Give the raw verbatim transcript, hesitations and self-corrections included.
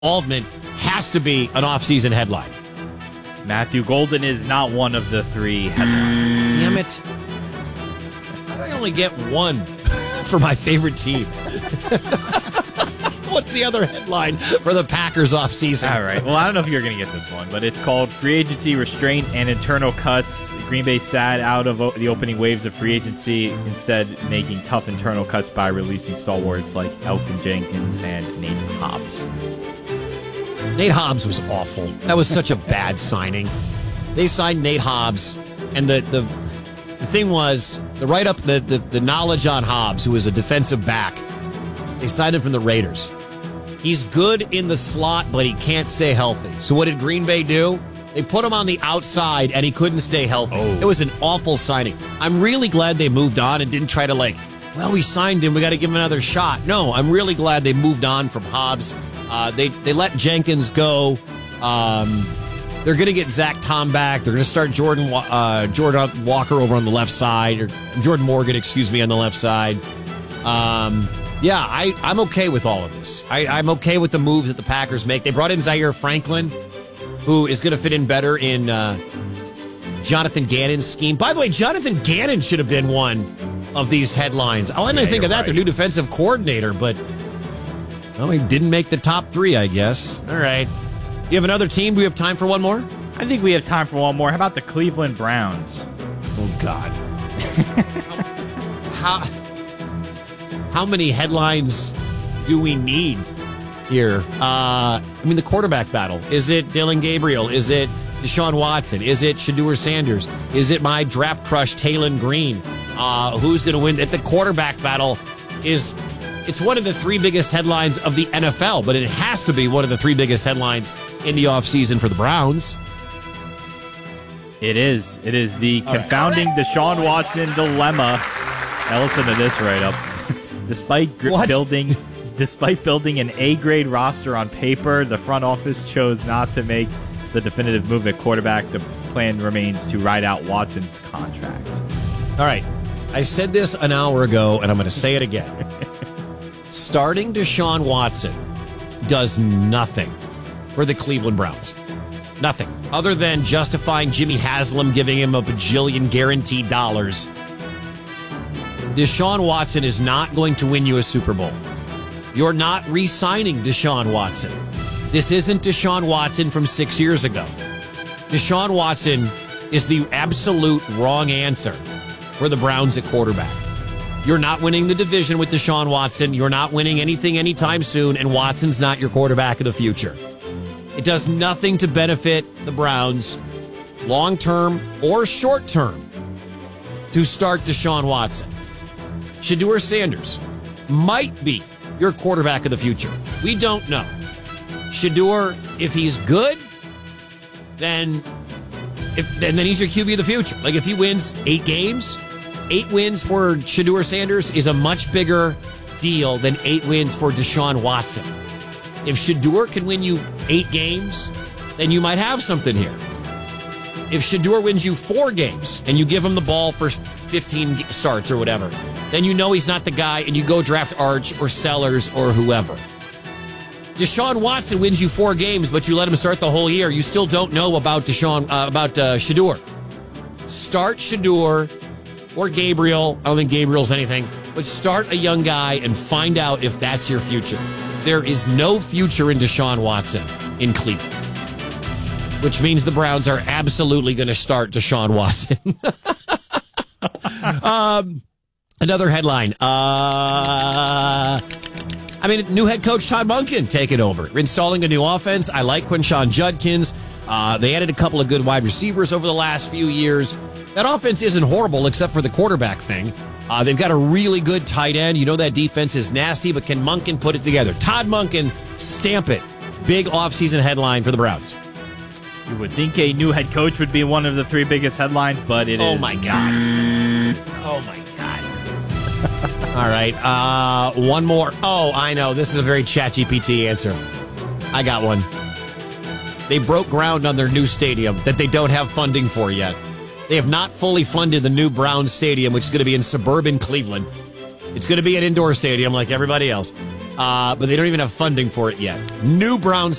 involvement has to be an offseason headline. Matthew Golden is not one of the three headlines. Damn it. Why do I only get one for my favorite team? What's the other headline for the Packers offseason? All right. Well, I don't know if you're going to get this one, but it's called Free Agency Restraint and Internal Cuts. Green Bay sat out of the opening waves of free agency, instead making tough internal cuts by releasing stalwarts like Elgton Jenkins and Nate Hobbs. Nate Hobbs was awful. That was such a bad signing. They signed Nate Hobbs, and the the, the thing was, the write-up, the, the, the knowledge on Hobbs, who was a defensive back, they signed him from the Raiders. He's good in the slot, but he can't stay healthy. So what did Green Bay do? They put him on the outside, and he couldn't stay healthy. Oh. It was an awful signing. I'm really glad they moved on and didn't try to, like, well, we signed him, we got to give him another shot. No, I'm really glad they moved on from Hobbs. Uh, they, they let Jenkins go. Um, they're going to get Zach Tom back. They're going to start Jordan uh, Jordan Walker over on the left side, or Jordan Morgan, excuse me, on the left side. Um... Yeah, I, I'm okay with all of this. I, I'm okay with the moves that the Packers make. They brought in Zaire Franklin, who is going to fit in better in uh, Jonathan Gannon's scheme. By the way, Jonathan Gannon should have been one of these headlines. I didn't yeah, think of that, right. their new defensive coordinator, but well, he didn't make the top three, I guess. All right. You have another team? Do we have time for one more? I think we have time for one more. How about the Cleveland Browns? Oh, God. How... How many headlines do we need here? Uh, I mean, the quarterback battle. Is it Dillon Gabriel? Is it Deshaun Watson? Is it Shedeur Sanders? Is it my draft crush, Taylon Green? Uh, who's going to win? At the quarterback battle is it's one of the three biggest headlines of the N F L, but it has to be one of the three biggest headlines in the offseason for the Browns. It is. It is the All confounding right. Deshaun Watson dilemma. Now listen to this right up. Despite gr- building, despite building an A-grade roster on paper, the front office chose not to make the definitive move at quarterback. The plan remains to ride out Watson's contract. All right. I said this an hour ago, and I'm going to say it again. Starting Deshaun Watson does nothing for the Cleveland Browns. Nothing. Other than justifying Jimmy Haslam giving him a bajillion guaranteed dollars. Deshaun Watson is not going to win you a Super Bowl. You're not re-signing Deshaun Watson. This isn't Deshaun Watson from six years ago. Deshaun Watson is the absolute wrong answer for the Browns at quarterback. You're not winning the division with Deshaun Watson. You're not winning anything anytime soon, and Watson's not your quarterback of the future. It does nothing to benefit the Browns, long-term or short-term, to start Deshaun Watson. Shedeur Sanders might be your quarterback of the future. We don't know. Shedeur, if he's good, then if then, then he's your Q B of the future. Like if he wins eight games, eight wins for Shedeur Sanders is a much bigger deal than eight wins for Deshaun Watson. If Shedeur can win you eight games, then you might have something here. If Shedeur wins you four games and you give him the ball for fifteen starts or whatever, then you know he's not the guy, and you go draft Arch or Sellers or whoever. Deshaun Watson wins you four games, but you let him start the whole year. You still don't know about Deshaun, uh, about uh, Shedeur. Start Shedeur or Gabriel. I don't think Gabriel's anything, but start a young guy and find out if that's your future. There is no future in Deshaun Watson in Cleveland, which means the Browns are absolutely going to start Deshaun Watson. um. Another headline. Uh, I mean, new head coach Todd Monken taking over, installing a new offense. I like Quinshon Judkins. Uh, they added a couple of good wide receivers over the last few years. That offense isn't horrible except for the quarterback thing. Uh, they've got a really good tight end. You know that defense is nasty, but can Monken put it together? Todd Monken, stamp it. Big offseason headline for the Browns. You would think a new head coach would be one of the three biggest headlines, but it oh is. Oh, my God. Oh, my God. All right. Uh, one more. Oh, I know. This is a very ChatGPT answer. I got one. They broke ground on their new stadium that they don't have funding for yet. They have not fully funded the new Browns stadium, which is going to be in suburban Cleveland. It's going to be an indoor stadium like everybody else. uh, but they don't even have funding for it yet. New Brown